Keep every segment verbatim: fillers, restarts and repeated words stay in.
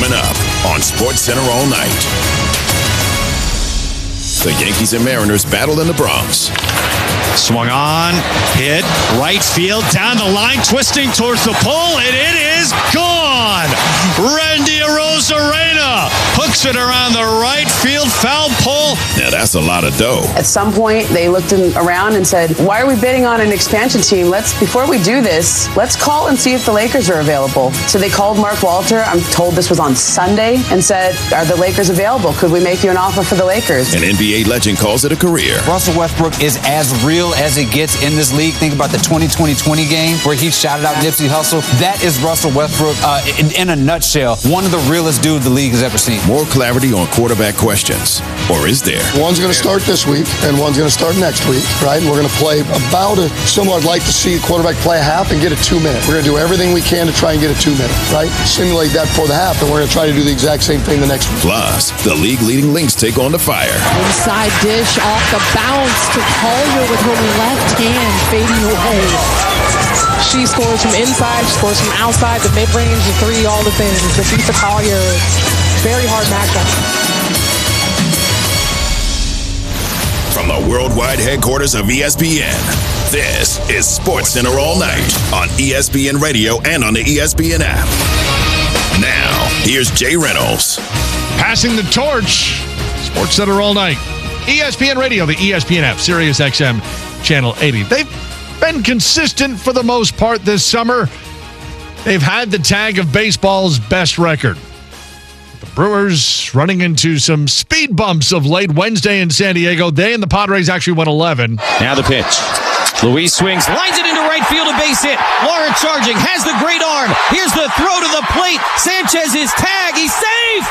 Coming up on SportsCenter All Night. The Yankees and Mariners battle in the Bronx. Swung on, hit, right field, down the line, twisting towards the pole, and it is gone! Randy Arozarena hooks it around the right field foul pole. Now that's a lot of dough. At some point, they looked in, around and said, why are we bidding on an expansion team? Let's, before we do this, let's call and see if the Lakers are available. So they called Mark Walter, I'm told this was on Sunday, and said, are the Lakers available? Could we make you an offer for the Lakers? An N B A legend calls it a career. Russell Westbrook is as real as it gets in this league. Think about the twenty twenty twenty game where he shouted out Nipsey Hussle. That is Russell Westbrook uh, in, in a nutshell. One of the realest dudes the league has ever seen. More clarity on quarterback questions. Or is there? One's going to start this week, and one's going to start next week, right? And we're going to play about a similar. I'd like to see a quarterback play a half and get a two-minute. We're going to do everything we can to try and get a two-minute, right? Simulate that for the half, and we're going to try to do the exact same thing the next week. Plus, the league-leading Lynx take on the Fire. Inside dish off the bounce to Collier with her left hand fading away. She scores from inside, she scores from outside, the mid-range, the three, all the things. Defeat the Collier. Very hard matchup. From the worldwide headquarters of E S P N, this is SportsCenter All Night on E S P N Radio and on the E S P N app. Now, here's Jay Reynolds. Passing the torch, SportsCenter All Night. E S P N Radio, the E S P N app, Sirius X M, Channel eighty. They've been consistent for the most part this summer. They've had the tag of baseball's best record. The Brewers running into some speed bumps of late Wednesday in San Diego. They and the Padres actually went eleven. Now the pitch. Luis swings, lines it into right field, a base hit. Lawrence charging, has the great arm. Here's the throw to the plate. Sanchez is tagged. He's safe.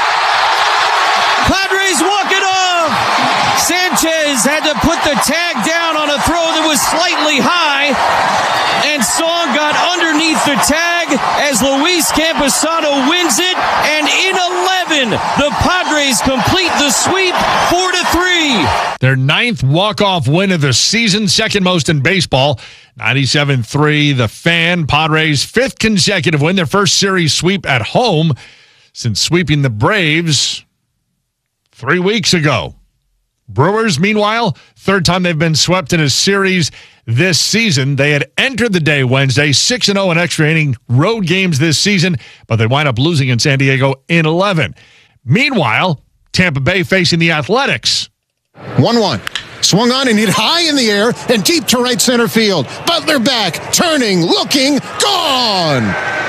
Padres walk it off. Sanchez had to put the tag down on a throw that was slightly high, and Song got underneath the tag as Luis Camposano wins it, and in eleven, the Padres complete the sweep four to three. Their ninth walk-off win of the season, second most in baseball. ninety-seven three, the Fan. Padres' fifth consecutive win, their first series sweep at home since sweeping the Braves three weeks ago. Brewers, meanwhile, third time they've been swept in a series this season. They had entered the day Wednesday, six and oh in extra inning road games this season, but they wind up losing in San Diego in eleven. Meanwhile, Tampa Bay facing the Athletics. one one. Swung on and hit high in the air and deep to right center field. Butler back, turning, looking, gone!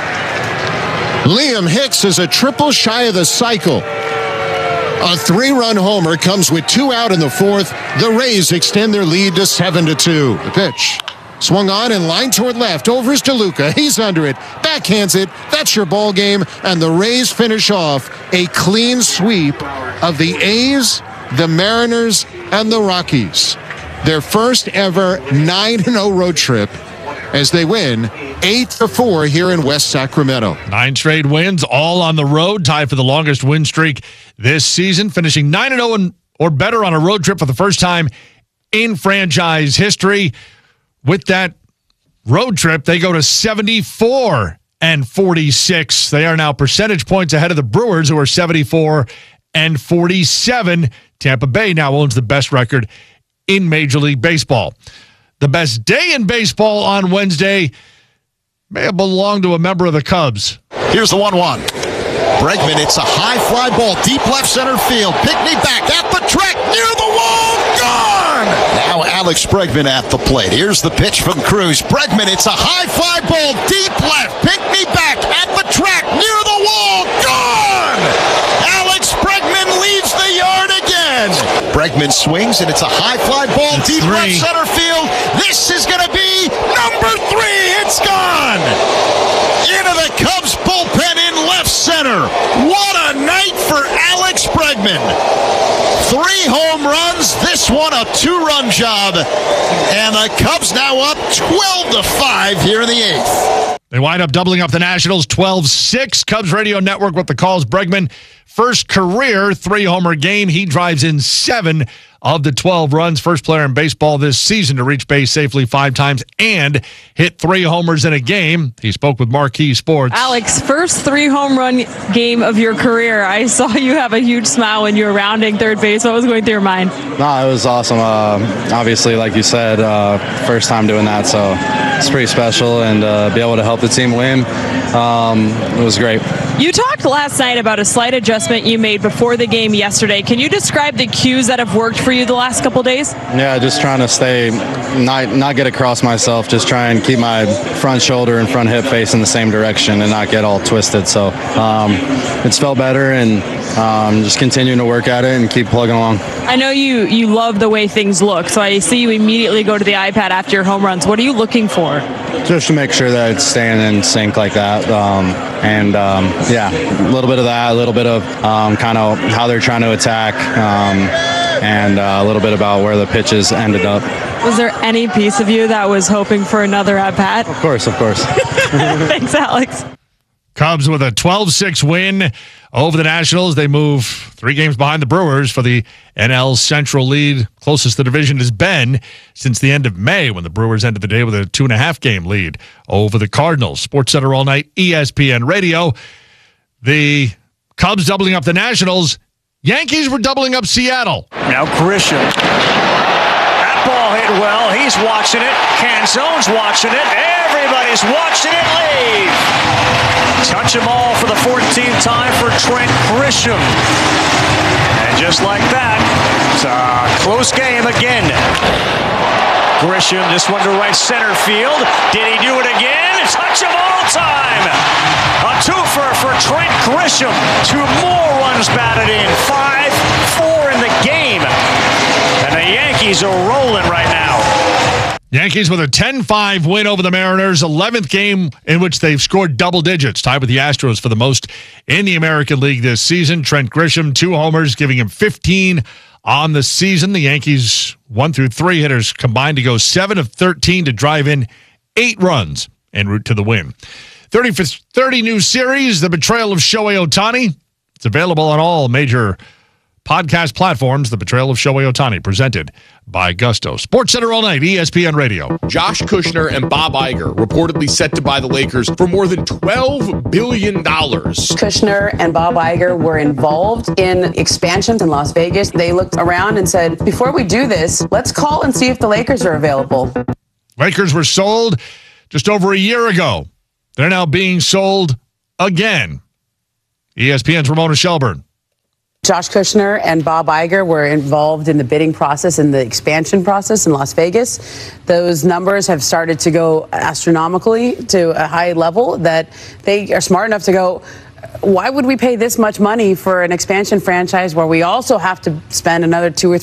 Liam Hicks is a triple shy of the cycle. A three-run homer comes with two out in the fourth. The Rays extend their lead to seven to two. The pitch. Swung on and lined toward left. Over is DeLuca. He's under it. Backhands it. That's your ball game. And the Rays finish off a clean sweep of the A's, the Mariners, and the Rockies. Their first ever nine and oh road trip as they win eight to four here in West Sacramento. Nine straight wins, all on the road, tied for the longest win streak this season, finishing nine and oh or better on a road trip for the first time in franchise history. With that road trip, they go to seventy-four and forty-six. They are now percentage points ahead of the Brewers, who are seventy-four and forty-seven. Tampa Bay now owns the best record in Major League Baseball. The best day in baseball on Wednesday may have belonged to a member of the Cubs. Here's the one one. Bregman, it's a high fly ball, deep left center field. Pickney back at the track, near the wall, gone! Now Alex Bregman at the plate. Here's the pitch from Cruz. Bregman, it's a high fly ball, deep left. Pickney back at the track, near the wall, gone! Alex Bregman leaves the yard again. Bregman swings, and it's a high fly ball, That's deep three. left center field. This is going to be number three. It's gone! Into the Cubs bullpen in left center. What a night for Alex Bregman. Three home runs, this one a two-run job. And the Cubs now up twelve to five here in the eighth. They wind up doubling up the Nationals twelve six. Cubs Radio Network with the calls. Bregman first career three-homer game. He drives in seven of the twelve runs. First player in baseball this season to reach base safely five times and hit three homers in a game. He spoke with Marquee Sports. Alex, first three home run game of your career. I saw you have a huge smile when you were rounding third base. What was going through your mind? No, it was awesome. Uh, obviously, like you said, uh, first time doing that, so it's pretty special, and uh, be able to help the team win, um, it was great. You talked last night about a slight adjustment you made before the game yesterday. Can you describe the cues that have worked for you the last couple days? Yeah, just trying to stay, not not get across myself, just try and keep my front shoulder and front hip facing the same direction and not get all twisted. So um, it's felt better, and um, just continuing to work at it and keep plugging along. I know you, you love the way things look, so I see you immediately go to the iPad after your home runs. What are you looking for? Just to make sure that it's staying in sync like that. Um, and um, yeah, a little bit of that, a little bit of um, kind of how they're trying to attack, um, and uh, a little bit about where the pitches ended up. Was there any piece of you that was hoping for another at-bat? Of course, of course. Thanks, Alex. Cubs with a twelve six win over the Nationals. They move three games behind the Brewers for the N L Central lead. Closest the division has been since the end of May, when the Brewers ended the day with a two and a half game lead over the Cardinals. Sports Center all night, E S P N Radio. The Cubs doubling up the Nationals. Yankees were doubling up Seattle. Now Grisham. That ball hit well. He's watching it. Canzone's watching it. Everybody's watching it leave. Touch them all for the fourteenth time for Trent Grisham. And just like that, it's a close game again. Grisham, this one to right center field. Did he do it again? Touch them all time. A twofer for Trent Grisham. Two more runs batted in. Five, four in the game. And the Yankees are rolling right now. Yankees with a ten five win over the Mariners, eleventh game in which they've scored double digits, tied with the Astros for the most in the American League this season. Trent Grisham, two homers, giving him fifteen on the season. The Yankees, one through three hitters combined to go seven of thirteen to drive in eight runs en route to the win. thirty for thirty new series, The Betrayal of Shohei Ohtani. It's available on all major podcast platforms. The Betrayal of Shohei Ohtani, presented by Gusto. Sports Center all night, E S P N Radio. Josh Kushner and Bob Iger reportedly set to buy the Lakers for more than twelve billion dollars. Kushner and Bob Iger were involved in expansions in Las Vegas. They looked around and said, before we do this, let's call and see if the Lakers are available. Lakers were sold just over a year ago. They're now being sold again. E S P N's Ramona Shelburne. Josh Kushner and Bob Iger were involved in the bidding process and the expansion process in Las Vegas. Those numbers have started to go astronomically to a high level that they are smart enough to go, why would we pay this much money for an expansion franchise where we also have to spend another two or three